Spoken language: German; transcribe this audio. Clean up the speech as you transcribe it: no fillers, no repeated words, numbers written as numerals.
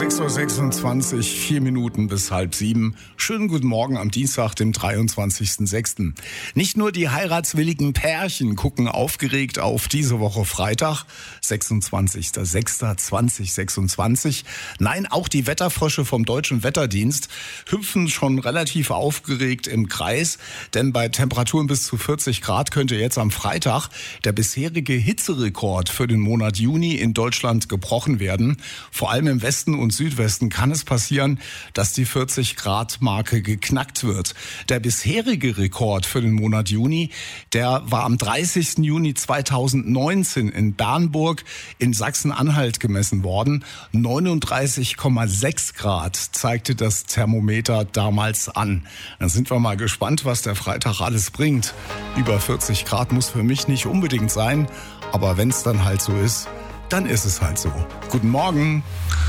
6:26 Uhr, 4 Minuten bis 6:30. Schönen guten Morgen am Dienstag, dem 23.06. Nicht nur die heiratswilligen Pärchen gucken aufgeregt auf diese Woche Freitag, 26.06.2026. Nein, auch die Wetterfrösche vom Deutschen Wetterdienst hüpfen schon relativ aufgeregt im Kreis, denn bei Temperaturen bis zu 40 Grad könnte jetzt am Freitag der bisherige Hitzerekord für den Monat Juni in Deutschland gebrochen werden. Vor allem im Westen und Südwesten kann es passieren, dass die 40-Grad-Marke geknackt wird. Der bisherige Rekord für den Monat Juni, der war am 30. Juni 2019 in Bernburg in Sachsen-Anhalt gemessen worden. 39,6 Grad zeigte das Thermometer damals an. Dann sind wir mal gespannt, was der Freitag alles bringt. Über 40 Grad muss für mich nicht unbedingt sein, aber wenn es dann halt so ist, dann ist es halt so. Guten Morgen.